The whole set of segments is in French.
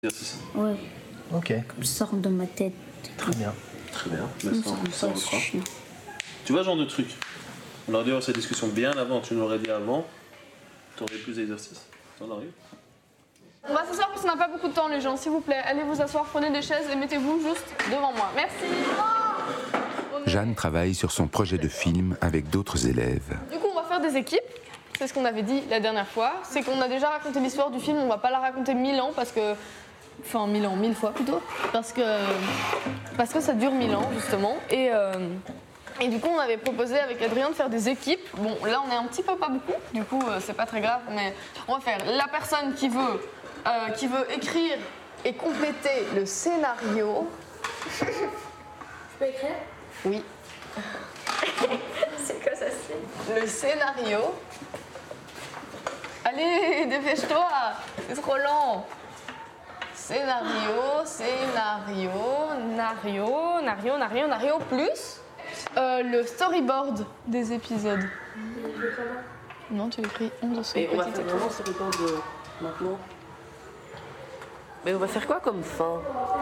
exercice. Ouais. Ok. Comme ça sort de ma tête. Très bien. Très bien. Ça me chiant. Tu vois, ce genre de truc. On aurait dû avoir cette discussion bien avant. Tu nous l'aurais dit avant. Tu aurais plus d'exercices. Ça en arrive. On va s'asseoir parce qu'on n'a pas beaucoup de temps, les gens. S'il vous plaît, allez vous asseoir, prenez des chaises et mettez-vous juste devant moi. Merci. Jeanne travaille sur son projet de film avec d'autres élèves. Du coup, on va faire des équipes. C'est ce qu'on avait dit la dernière fois. C'est qu'on a déjà raconté l'histoire du film. On va pas la raconter 1000 ans parce que... Enfin, 1000 ans, 1000 fois plutôt. Parce que ça dure 1000 ans, justement. Et du coup, on avait proposé avec Adrien de faire des équipes. Bon, là, on est un petit peu pas beaucoup. Du coup, c'est pas très grave. Mais on va faire la personne qui veut écrire et compléter le scénario. Je peux écrire? Oui. C'est quoi ça, c'est? Le scénario. Allez, dépêche-toi. C'est trop lent. Nario plus le storyboard des épisodes. Non, tu écris 11 sur Et on va faire vraiment ce storyboard maintenant. Mais on va faire quoi comme fin?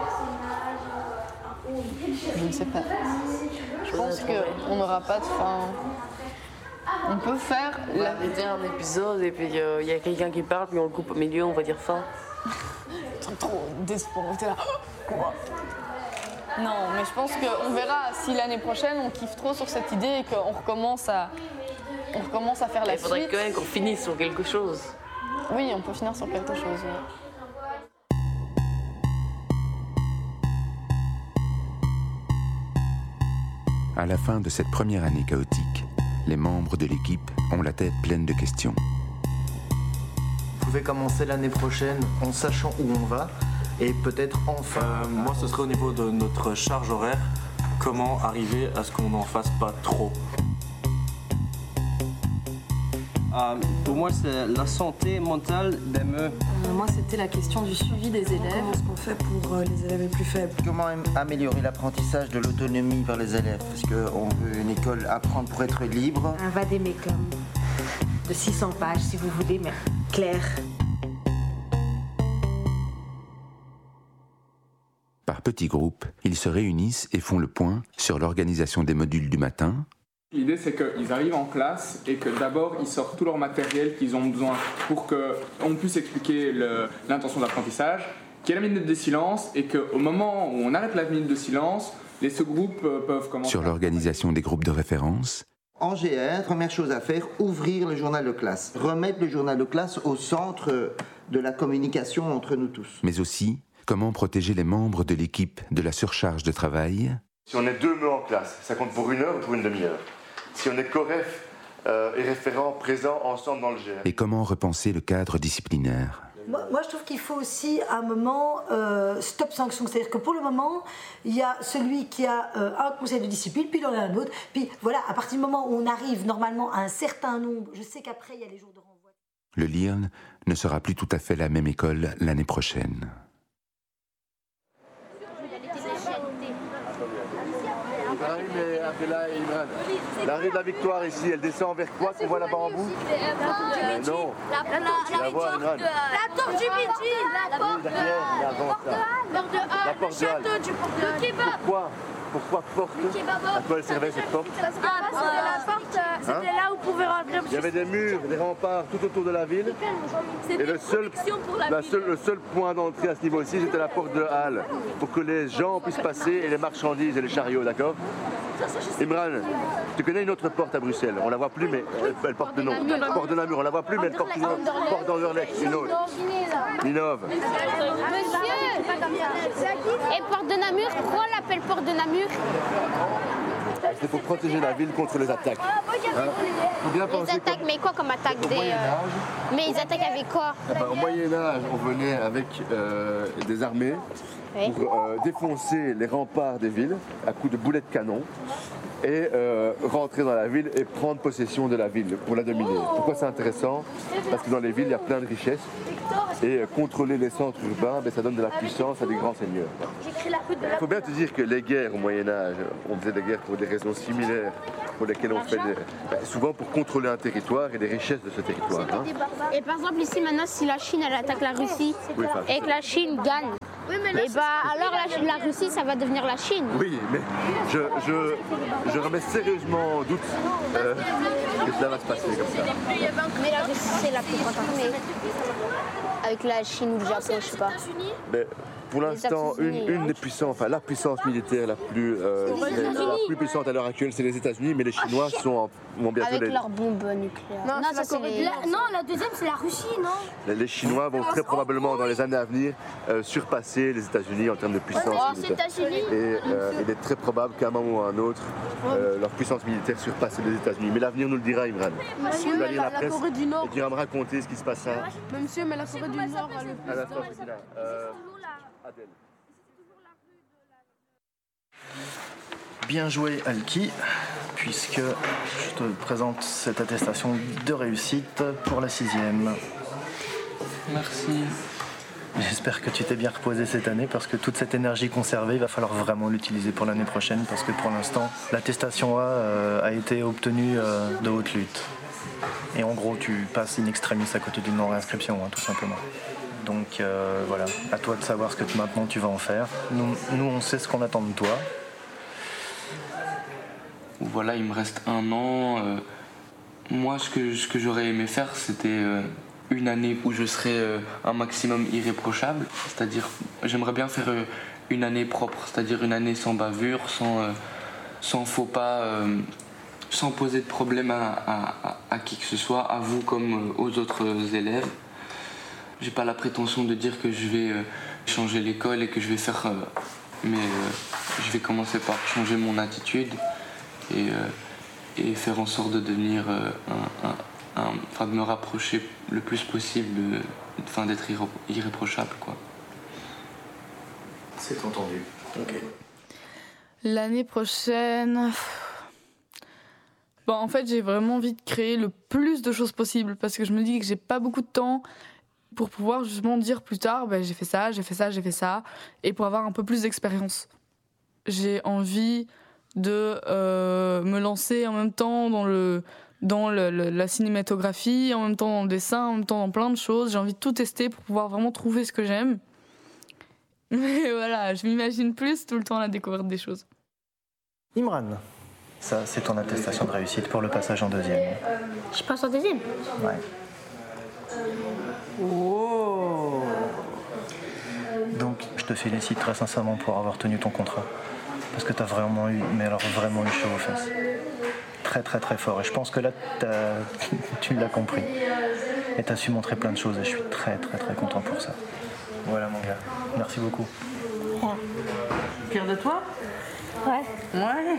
Je ne sais pas. Je pense qu'on n'aura pas de fin. On peut faire... On va arrêter un épisode et puis il y a quelqu'un qui parle, puis on le coupe au milieu, on va dire fin. Trop d'espoir. T'es là. Quoi? Non, mais je pense qu'on verra si l'année prochaine on kiffe trop sur cette idée et qu'on recommence à faire la suite. Il faudrait quand même qu'on finisse sur quelque chose. Oui, on peut finir sur quelque chose. Oui. À la fin de cette première année chaotique, les membres de l'équipe ont la tête pleine de questions. Vous pouvez commencer l'année prochaine en sachant où on va et peut-être enfin... Moi, ce serait au niveau de notre charge horaire. Comment arriver à ce qu'on n'en fasse pas trop? Pour moi, c'est la santé mentale des meufs. Moi, c'était la question du suivi des élèves. Comment est-ce qu'on fait pour les élèves les plus faibles? Comment améliorer l'apprentissage de l'autonomie par les élèves? Parce qu'on veut une école apprendre pour être libre. Un vadémécum de 600 pages, si vous voulez, mais clair. Par petits groupes, ils se réunissent et font le point sur l'organisation des modules du matin. L'idée, c'est qu'ils arrivent en classe et que d'abord, ils sortent tout leur matériel qu'ils ont besoin pour qu'on puisse expliquer l'intention d'apprentissage, qu'il y ait la minute de silence et qu'au moment où on arrête la minute de silence, les sous-groupes peuvent commencer... Sur l'organisation des groupes de référence. En GR, première chose à faire, ouvrir le journal de classe. Remettre le journal de classe au centre de la communication entre nous tous. Mais aussi, comment protéger les membres de l'équipe de la surcharge de travail. Si on est 2 mots en classe, ça compte pour 1 heure ou pour une demi-heure. Si on est correct et référent présents ensemble dans le GR. Et comment repenser le cadre disciplinaire. Moi, je trouve qu'il faut aussi, à un moment, stop sanction. C'est-à-dire que pour le moment, il y a celui qui a un conseil de discipline, puis il en a un autre. Puis voilà, à partir du moment où on arrive normalement à un certain nombre, je sais qu'après, il y a les jours de renvoi. Le LIRN ne sera plus tout à fait la même école l'année prochaine. La rue de la Victoire ici, elle descend vers quoi qu'on voit là-bas en bout? Non. La tour du Midi. La porte de le château du kebab. Pourquoi porte? À quoi elle servait cette porte? C'était la porte, c'était là où on pouvait rentrer. Il y avait des murs, des remparts tout autour de la ville. Et le seul point d'entrée à ce niveau-ci, c'était la porte de Halle, pour que les gens puissent passer et les marchandises et les chariots, d'accord? Imran, tu connais une autre porte à Bruxelles? On la voit plus, mais elle porte de nom. Porte de Namur, on la voit plus, mais elle porte une autre. Porte d'Anderlecht, une autre. Ninove. Monsieur, et porte de Namur, pourquoi on l'appelle porte de Namur? C'est pour protéger la ville contre les attaques. Les attaques, mais quoi comme attaque? Mais ils attaquent avec quoi? Au Moyen-Âge, on venait avec des armées pour défoncer les remparts des villes à coups de boulets de canon. et rentrer dans la ville et prendre possession de la ville pour la dominer. Pourquoi c'est intéressant? Parce que dans les villes, il y a plein de richesses et contrôler les centres urbains, ça donne de la puissance à des grands seigneurs. Il faut bien te dire que les guerres au Moyen-Âge, on faisait des guerres pour des raisons similaires pour lesquelles on fait souvent pour contrôler un territoire et les richesses de ce territoire. Hein. Et par exemple ici maintenant, si la Chine elle attaque la Russie et que la Chine gagne, et alors la Russie ça va devenir la Chine. Oui, mais je remets sérieusement en doute que cela va se passer comme ça. Mais la Russie c'est la plus grande armée. Avec la Chine ou le Japon, je sais pas. Mais pour l'instant, une des puissances, enfin la puissance militaire la plus puissante à l'heure actuelle, c'est les États-Unis, mais les Chinois vont bientôt avec leurs bombes nucléaires. Non, la deuxième c'est la Russie, non? Les Chinois vont très probablement dans les années à venir surpasser les États-Unis en termes de puissance militaire. Et il est très probable qu'à un moment ou à un autre, leur puissance militaire surpasse les États-Unis. Mais l'avenir nous le dira, Imran. Monsieur, tu vas lire la presse Corée du Nord. et tu iras me raconter ce qui se passera. Mais monsieur, mais la Corée du Nord a le plus Adèle. Bien joué Alki, puisque je te présente cette attestation de réussite pour la 6e. Merci. J'espère que tu t'es bien reposé cette année parce que toute cette énergie conservée, il va falloir vraiment l'utiliser pour l'année prochaine parce que pour l'instant, l'attestation A été obtenue de haute lutte. Et en gros, tu passes in extremis à côté d'une non-réinscription, tout simplement. Donc voilà, à toi de savoir ce que maintenant tu vas en faire. Nous on sait ce qu'on attend de toi. Voilà, il me reste 1 an. Moi, ce que j'aurais aimé faire, c'était une année où je serais un maximum irréprochable. C'est-à-dire, j'aimerais bien faire une année propre, c'est-à-dire une année sans bavure, sans faux pas, sans poser de problème à qui que ce soit, à vous comme aux autres élèves. J'ai pas la prétention de dire que je vais changer l'école et que je vais faire... mais je vais commencer par changer mon attitude et faire en sorte de devenir... de me rapprocher le plus possible, d'être irréprochable, quoi. C'est entendu. Ok. L'année prochaine... Bon, en fait, j'ai vraiment envie de créer le plus de choses possible parce que je me dis que j'ai pas beaucoup de temps pour pouvoir justement dire plus tard, j'ai fait ça, j'ai fait ça, j'ai fait ça, et pour avoir un peu plus d'expérience. J'ai envie de me lancer en même temps dans la cinématographie, en même temps dans le dessin, en même temps dans plein de choses. J'ai envie de tout tester pour pouvoir vraiment trouver ce que j'aime. Mais voilà, je m'imagine plus tout le temps à la découverte des choses. Imran, ça c'est ton attestation de réussite pour le passage en 2e. Je passe en 2e? Ouais. Oh. Donc je te félicite très sincèrement pour avoir tenu ton contrat. Parce que t'as vraiment eu chaud aux fesses. Très très très fort. Et je pense que là, tu l'as compris. Et t'as su montrer plein de choses et je suis très très très content pour ça. Voilà mon gars. Merci beaucoup. Ouais. Fier de toi? Ouais. Ouais.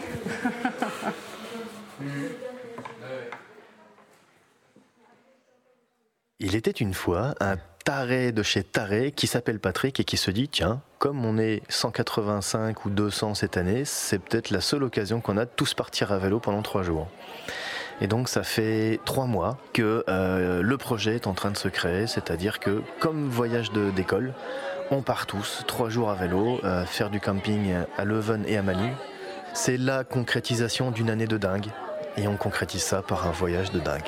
Il était une fois un taré de chez taré qui s'appelle Patrick et qui se dit tiens, comme on est 185 ou 200 cette année, c'est peut-être la seule occasion qu'on a de tous partir à vélo pendant 3 jours. Et donc ça fait 3 mois que le projet est en train de se créer, c'est-à-dire que comme voyage d'école, on part tous 3 jours à vélo, faire du camping à Leuven et à Manu. C'est la concrétisation d'une année de dingue et on concrétise ça par un voyage de dingue.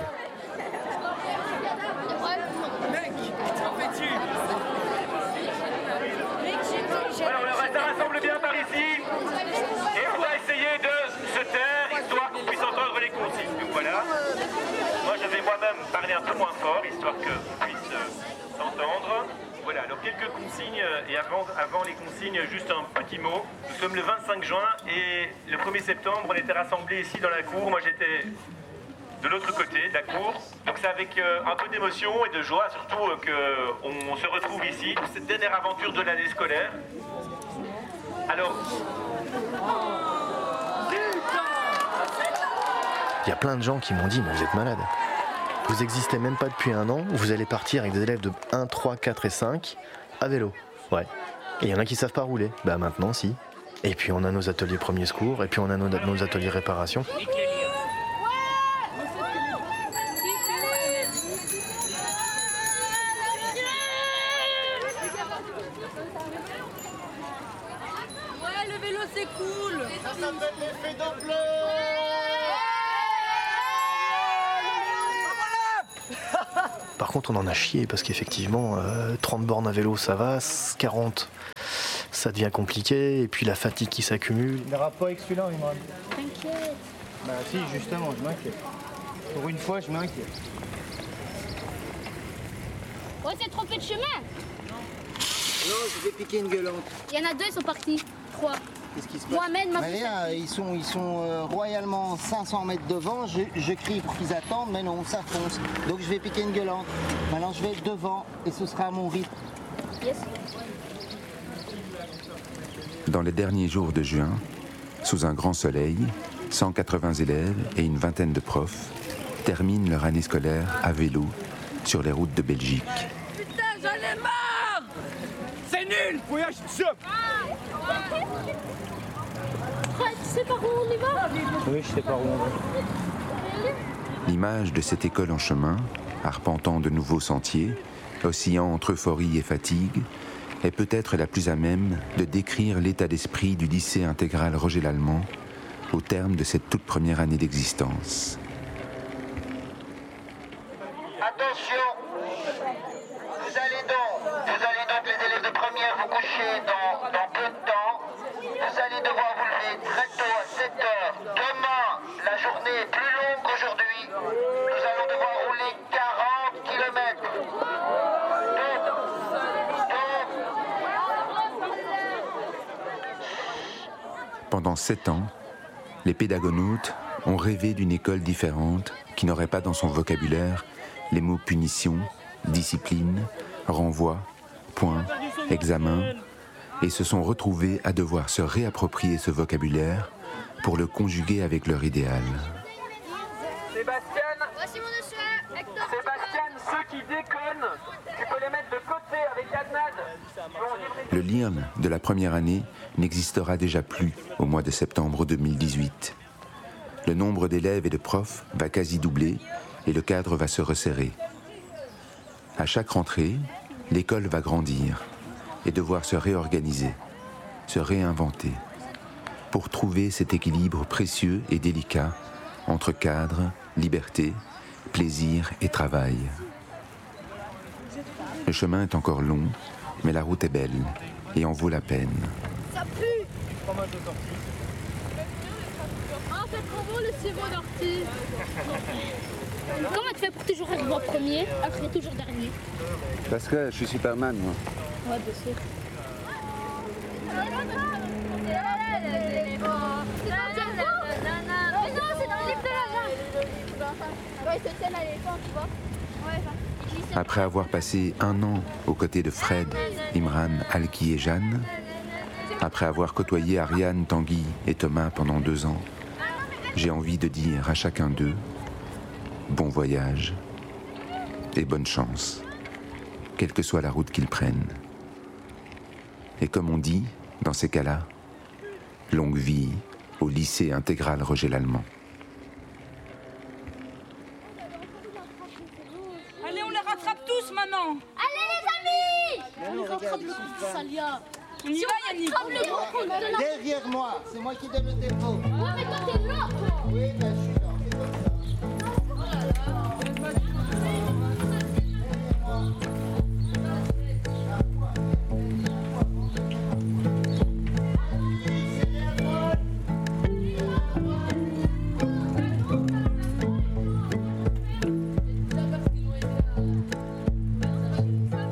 Parler un peu moins fort, histoire que vous puissiez s'entendre. Voilà, alors quelques consignes, et avant les consignes, juste un petit mot. Nous sommes le 25 juin et le 1er septembre, on était rassemblés ici dans la cour. Moi j'étais de l'autre côté de la cour. Donc c'est avec un peu d'émotion et de joie, surtout qu'on se retrouve ici pour cette dernière aventure de l'année scolaire. Alors... Il y a plein de gens qui m'ont dit mais vous êtes malade. Vous n'existez même pas depuis 1 an, vous allez partir avec des élèves de 1, 3, 4 et 5 à vélo. Ouais. Et il y en a qui savent pas rouler. Bah maintenant si. Et puis on a nos ateliers premiers secours, et puis on a nos ateliers réparation. Le vélo c'est cool. Ça s'appelle l'effet Doppler. Par contre on en a chié parce qu'effectivement 30 bornes à vélo ça va, 40 ça devient compliqué, et puis la fatigue qui s'accumule. Il n'aura pas avec celui-là, Imran. T'inquiète. Bah si, justement, je m'inquiète. Pour une fois, je m'inquiète. Ouais, t'es trompé de chemin. Non, je vais piquer une gueulante. Il y en a 2, ils sont partis. 3. Qu'est-ce qui se passe? Mohamed m'a fait ça. Ils sont royalement 500 mètres devant. Je crie pour qu'ils attendent, mais non, ça fonce. Donc je vais piquer une gueulante. Maintenant, je vais être devant et ce sera à mon rythme. Yes. Dans les derniers jours de juin, sous un grand soleil, 180 élèves et une vingtaine de profs terminent leur année scolaire à vélo sur les routes de Belgique. Putain, j'en ai marre. C'est nul. Voyage stop. Fred, tu sais par où on y va? Oui, je sais par où on va. L'image de cette école en chemin, arpentant de nouveaux sentiers, oscillant entre euphorie et fatigue, est peut-être la plus à même de décrire l'état d'esprit du lycée intégral Roger Lallemand au terme de cette toute première année d'existence. Attention, vous allez donc les élèves de première vous coucher dans peu de temps. Vous allez devoir vous lever très tôt à 7 heures. Demain, la journée est plus longue qu'aujourd'hui. Nous allons devoir rouler 40 km. Pendant 7 ans, les pédagonautes ont rêvé d'une école différente qui n'aurait pas dans son vocabulaire les mots punition, discipline, renvoi, point, examen, et se sont retrouvés à devoir se réapproprier ce vocabulaire pour le conjuguer avec leur idéal. Sébastien, ceux qui déconnent, tu peux les mettre de côté avec Adnan. Le LIRN de la première année n'existera déjà plus au mois de septembre 2018. Le nombre d'élèves et de profs va quasi doubler et le cadre va se resserrer. À chaque rentrée, l'école va grandir et devoir se réorganiser, se réinventer, pour trouver cet équilibre précieux et délicat entre cadre, liberté, plaisir et travail. Le chemin est encore long, mais la route est belle et en vaut la peine. Ça pue. Ah, c'est trop beau le sirop d'ortie. Comment tu fais pour toujours arriver en premier, après toujours dernier? Parce que je suis Superman, moi. Ouais, bien sûr. Après avoir passé 1 an aux côtés de Fred, Imran, Alki et Jeanne, après avoir côtoyé Ariane, Tanguy et Thomas pendant 2 ans, j'ai envie de dire à chacun d'eux bon voyage et bonne chance, quelle que soit la route qu'ils prennent. Et comme on dit, dans ces cas-là, longue vie au lycée intégral Roger Lallemand. Allez, on les rattrape tous maintenant. Allez les amis! On les rattrape le coup, Salia. On y va, Yannick. Derrière moi, c'est moi qui donne le tempo. Ouais, mais toi t'es là, toi. Oui, ben